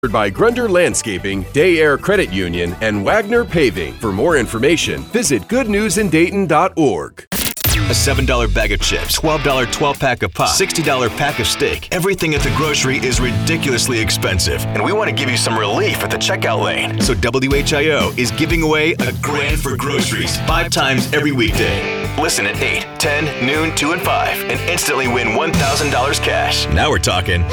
By Grunder Landscaping, Day Air Credit Union, and Wagner Paving. For more information, visit goodnewsindayton.org. A $7 bag of chips, $12 12-pack of pop, $60 pack of steak. Everything at the grocery is ridiculously expensive, and we want to give you some relief at the checkout lane. So WHIO is giving away a grand for groceries 5 times every weekday. Listen at 8, 10, noon, 2, and 5, and instantly win $1,000 cash. Now we're talking.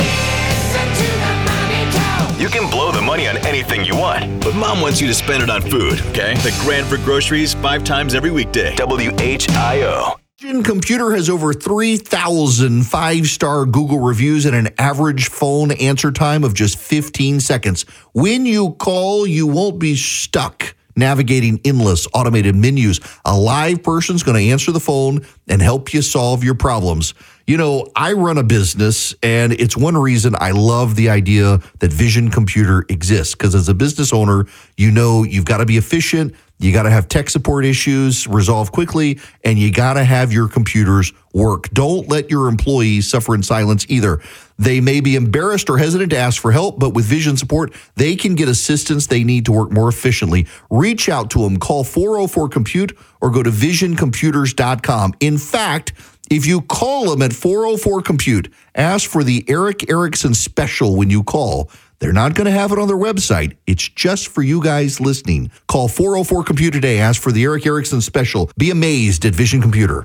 You can blow the money on anything you want, but Mom wants you to spend it on food, okay? The grand for groceries 5 times every weekday. WHIO. Vision Computer has over 3,000 5-star Google reviews and an average phone answer time of just 15 seconds. When you call, you won't be stuck navigating endless automated menus. A live person's going to answer the phone and help you solve your problems. You know, I run a business, and it's one reason I love the idea that Vision Computer exists, because as a business owner, you know you've got to be efficient, you got to have tech support issues resolved quickly, and you got to have your computers work. Don't let your employees suffer in silence either. They may be embarrassed or hesitant to ask for help, but with Vision support, they can get assistance they need to work more efficiently. Reach out to them. Call 404-COMPUTE or go to visioncomputers.com. In fact, if you call them at 404-COMPUTE, ask for the Eric Erickson special when you call. They're not going to have it on their website. It's just for you guys listening. Call 404-COMPUTE today. Ask for the Eric Erickson special. Be amazed at Vision Computer.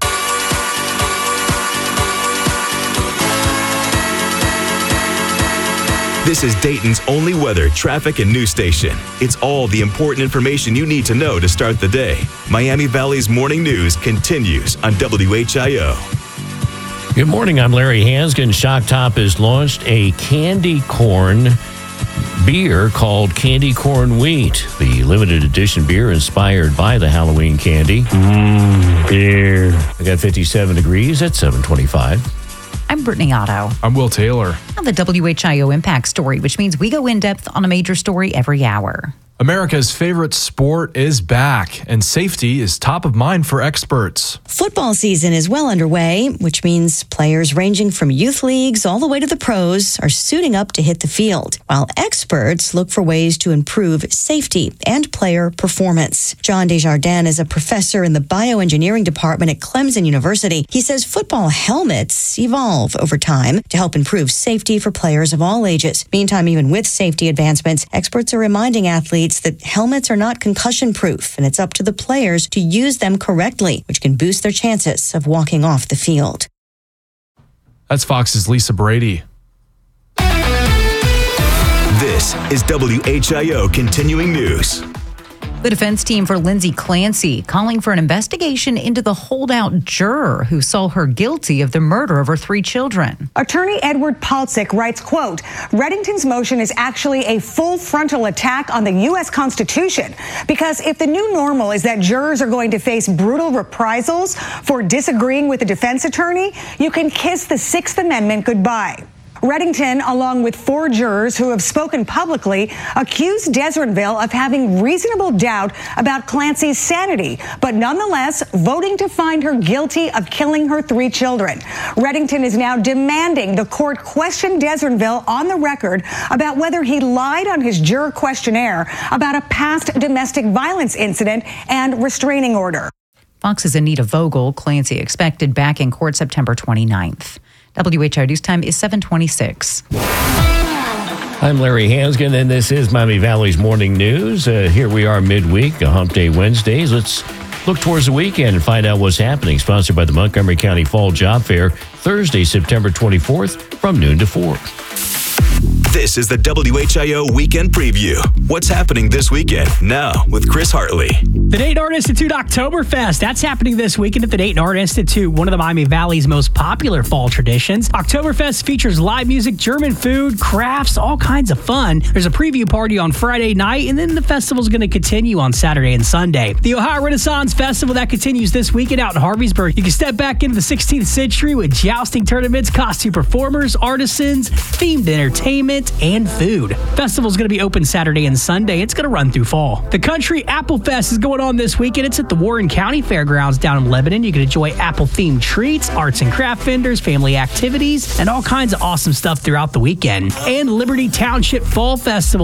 This is Dayton's only weather, traffic, and news station. It's all the important information you need to know to start the day. Miami Valley's morning news continues on WHIO. Good morning, I'm Larry Hansgen. Shock Top has launched a candy corn beer called Candy Corn Wheat, the limited edition beer inspired by the Halloween candy. Beer. We got 57 degrees at 725. I'm Brittany Otto. I'm Will Taylor. On the WHIO Impact Story, which means we go in depth on a major story every hour. America's favorite sport is back, and safety is top of mind for experts. Football season is well underway, which means players ranging from youth leagues all the way to the pros are suiting up to hit the field, while experts look for ways to improve safety and player performance. John Desjardins is a professor in the bioengineering department at Clemson University. He says football helmets evolve over time to help improve safety for players of all ages. Meantime, even with safety advancements, experts are reminding athletes that helmets are not concussion-proof, and it's up to the players to use them correctly, which can boost their chances of walking off the field. That's Fox's Lisa Brady. This is WHIO Continuing News. The defense team for Lindsay Clancy calling for an investigation into the holdout juror who saw her guilty of the murder of her 3 children. Attorney Edward Palcic writes, quote, Reddington's motion is actually a full frontal attack on the U.S. Constitution, because if the new normal is that jurors are going to face brutal reprisals for disagreeing with a defense attorney, you can kiss the 6th Amendment goodbye. Reddington, along with 4 jurors who have spoken publicly, accused Deserinville of having reasonable doubt about Clancy's sanity, but nonetheless voting to find her guilty of killing her 3 children. Reddington is now demanding the court question Deserinville on the record about whether he lied on his juror questionnaire about a past domestic violence incident and restraining order. Fox's Anita Vogel, Clancy expected back in court September 29th. WHIO News Time is 7:26. I'm Larry Hansgen, and this is Miami Valley's Morning News. Here we are midweek, a Hump Day Wednesdays. Let's look towards the weekend and find out what's happening. Sponsored by the Montgomery County Fall Job Fair, Thursday, September 24th from noon to 4. This is the WHIO Weekend Preview. What's happening this weekend? Now with Chris Hartley. The Dayton Art Institute Oktoberfest. That's happening this weekend at the Dayton Art Institute, one of the Miami Valley's most popular fall traditions. Oktoberfest features live music, German food, crafts, all kinds of fun. There's a preview party on Friday night, and then the festival's going to continue on Saturday and Sunday. The Ohio Renaissance Festival, that continues this weekend out in Harveysburg. You can step back into the 16th century with jousting tournaments, costume performers, artisans, themed entertainment, tickets and food. Festival's going to be open Saturday and Sunday. It's going to run through fall. The Country Apple Fest is going on this weekend. It's at the Warren County Fairgrounds down in Lebanon. You can enjoy apple-themed treats, arts and craft vendors, family activities, and all kinds of awesome stuff throughout the weekend. And Liberty Township Fall Festival